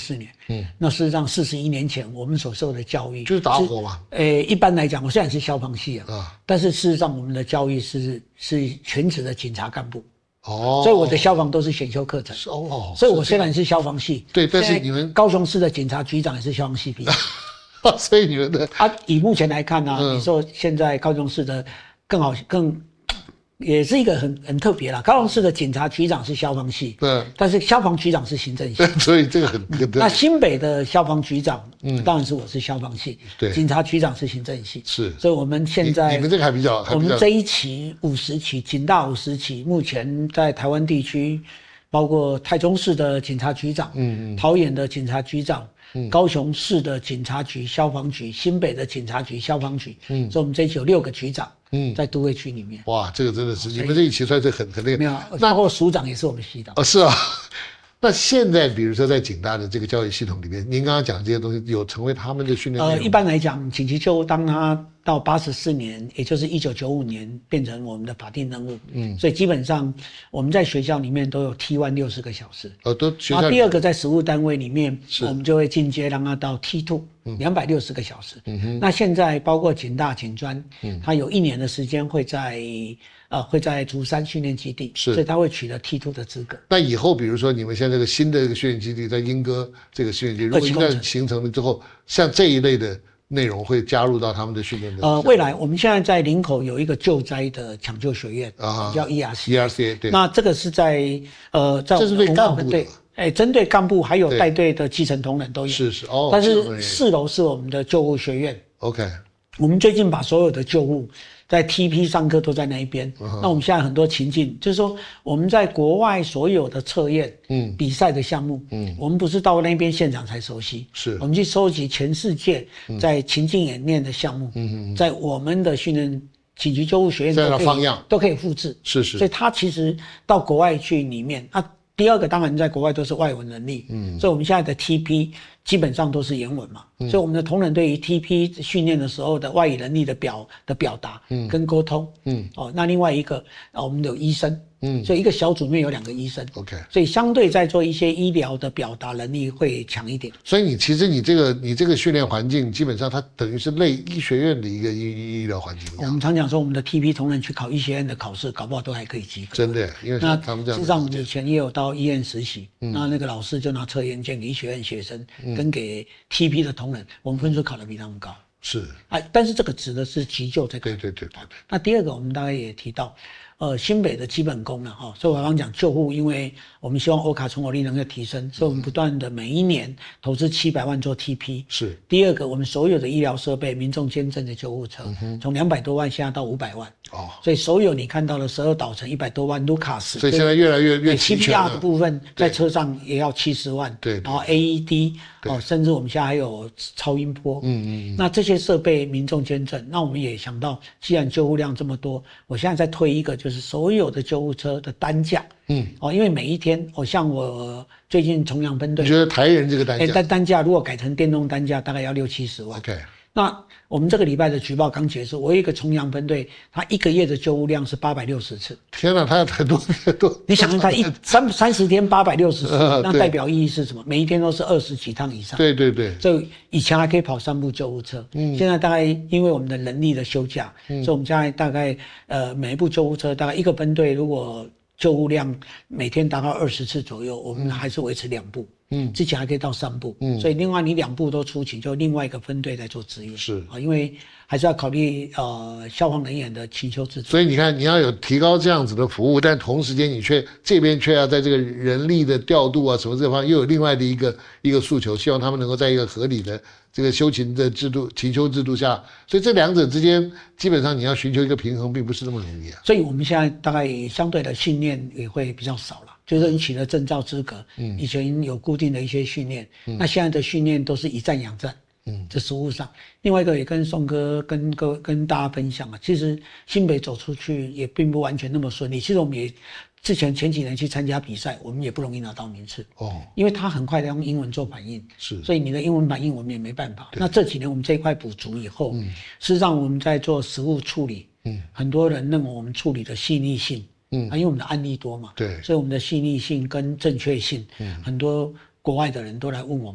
年。那事实上41年前我们所受的教育就是打火嘛。 一般来讲，我虽然是消防系但是事实上我们的教育是全职的警察干部。所以我的消防都是选修课程。所以我虽然是消防系， 对，但是你们高雄市的警察局长也是消防系毕业。 所以你们的以目前来看你说现在高雄市的也是一个很特别啦。高雄市的警察局长是消防系， 对， 但是消防局长是行政系， 所以这个那新北的消防局长，当然是我是消防系， 对， 警察局长是行政系， 是， 所以我们现在你们这个还比较， 我们这一期50期警大50期，目前在台湾地区，包括台中市的警察局长，桃园的警察局长。高雄市的警察局、消防局，新北的警察局、消防局，所以我们这一期有6个局长，在都会区里面。 哇，这个真的是你们这一期算是很厉害。 没有，包括署长也是我们系的。 是啊。那现在比如说在警大的这个教育系统里面，您刚刚讲这些东西有成为他们的训练内容？ 一般来讲，紧急救护当它到84年，也就是1995年变成我们的法定任务，所以基本上我们在学校里面都有 T1 60个小时， 都学校。 第二个在实务单位里面，我们就会进阶让它到 T2 260个小时。那现在包括警大、警专，它有1年的时间会在竹山训练基地，所以他会取得 T2 的资格。 那以后比如说你们现在这个新的这个训练基地在莺歌这个训练基地，如果一旦形成了之后，像这一类的内容会加入到他们的训练的。 未来我们现在在林口有一个救灾的抢救学院，叫 ERCA。 对。 那这个是在这是对干部的。 针对干部还有带队的基层同仁都有。 是但是4楼是我们的救护学院。 OK。 我们最近把所有的救护在 TP 上课都在那一边。那我们现在很多情境，就是说我们在国外所有的测验、比赛的项目，我们不是到那边现场才熟悉， 是我们去收集全世界在情境演练的项目，在我们的训练紧急救护学院都可以复制。 是。 所以它其实到国外去里面第二个当然在国外都是外文能力，所以我们现在的 TP 基本上都是原文嘛，所以我们的同仁对于 TP 训练的时候的外语能力的表达，跟沟通，那另外一个我们有医生，所以一个小组里面有2个医生 ，OK， 所以相对在做一些医疗的表达能力会强一点。 所以其实你这个训练环境基本上它等于是类医学院的一个医疗环境一样。 我们常讲说我们的 TP 同仁去考医学院的考试，搞不好都还可以及格。 真的，因为他们这样。 事实上我们以前也有到医院实习，那个老师就拿测验卷给医学院学生，跟给 TP 的同仁，我们分数考得比他们高。 是。 但是这个指的是急救这个。 对。 那第二个我们大概也提到，新北的基本功了所以我刚刚讲救护，因为我们希望欧卡存活率能够提升，所以我们不断的每一年投资700万做 TP。 是。 第二个，我们所有的医疗设备、民众捐赠的救护车，从200多万现在到500万。所以所有你看到的12岛城100多万，卢卡斯， 所以现在越来越齐全了。 CPR 的部分在车上也要70万。 对。 然后 AED，甚至我们现在还有超音波。那这些设备民众捐赠，那我们也想到，既然救护量这么多，我现在在推一个，就是所有的救护车的单价。因为每一天，像我最近重阳分队， 你觉得台人这个单价？ 单价如果改成电动单价，大概要60-70万。 OK。 那我们这个礼拜的举报刚结束，我有一个重阳分队，他1个月的救护量是860次。 天哪，他要太多。 你想想他30天860次，那代表意义是什么？每一天都是20几趟以上。 对。 所以以前还可以跑3部救护车，现在大概因为我们的人力的休假，所以我们现在大概每一部救护车大概一个分队如果救护量每天达到20次左右，我们还是维持2部。之前还可以到3部。所以另外你2部都出勤，就另外一个分队在做支援。 是因为还是要考虑消防人员的勤修制度。 所以你看，你要有提高这样子的服务，但同时间你这边却要在这个人力的调度啊什么这方面又有另外的一个诉求，希望他们能够在一个合理的这个休勤的制度、勤修制度下，所以这2者之间基本上你要寻求一个平衡，并不是那么容易啊。 所以我们现在大概相对的训练也会比较少了。就是你取得证照资格，以前有固定的一些训练，那现在的训练都是以战养战，这实务上。另外一个也跟宋哥跟大家分享其实新北走出去也并不完全那么顺利。其实我们也之前几年去参加比赛，我们也不容易拿到名次因为他很快的用英文做反应，所以你的英文反应我们也没办法。那这几年我们这一块补足以后，事实上我们在做实务处理，很多人认为我们处理的细腻性。因为我们的案例多嘛， 对， 所以我们的细腻性跟正确性，很多国外的人都来问我们。